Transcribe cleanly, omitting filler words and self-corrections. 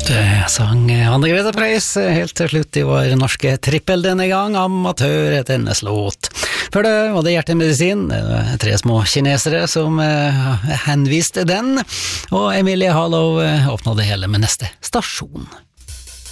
Det sang Anne-Grete Preus helt til slutt i vår norske trippel denne gang, Amatør et hennes låt. Før det var det Hjertemedisin, tre små kinesere som henviste den, og Emilie Harlow åpnet det hele med neste stasjon.